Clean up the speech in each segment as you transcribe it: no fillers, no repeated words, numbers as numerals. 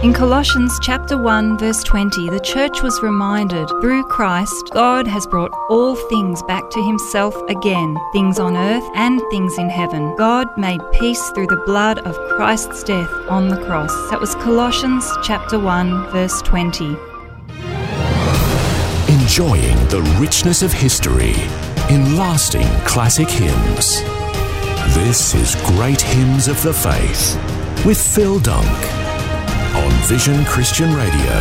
In Colossians chapter 1 verse 20, the church was reminded, through Christ, God has brought all things back to himself again, things on earth and things in heaven. God made peace through the blood of Christ's death on the cross. That was Colossians chapter 1 verse 20. Enjoying the richness of history in lasting classic hymns. This is Great Hymns of the Faith with Phil Dunk on Vision Christian Radio.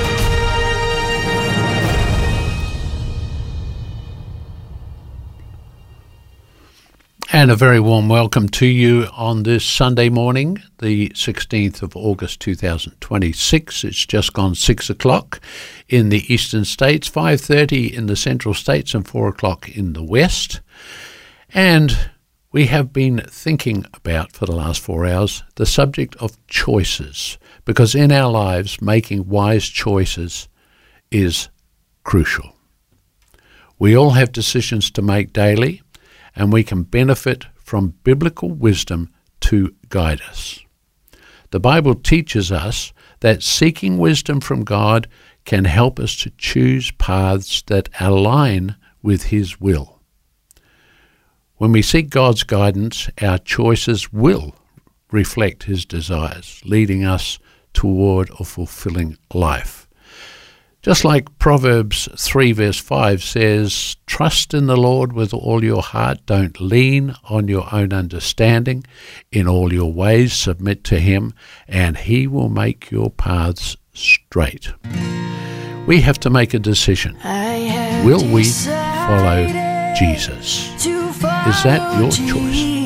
And a very warm welcome to you on this Sunday morning, the 16th of August 2026. It's just gone 6 o'clock in the eastern states, 5:30 in the central states and 4 o'clock in the west. And we have been thinking about, for the last 4 hours, the subject of choices, because in our lives, making wise choices is crucial. We all have decisions to make daily, and we can benefit from biblical wisdom to guide us. The Bible teaches us that seeking wisdom from God can help us to choose paths that align with His will. When we seek God's guidance, our choices will reflect His desires, leading us toward a fulfilling life. Just like Proverbs 3 verse 5 says, "Trust in the Lord with all your heart, don't lean on your own understanding, in all your ways submit to Him, and He will make your paths straight." We have to make a decision. Will we follow Jesus? Is that your choice?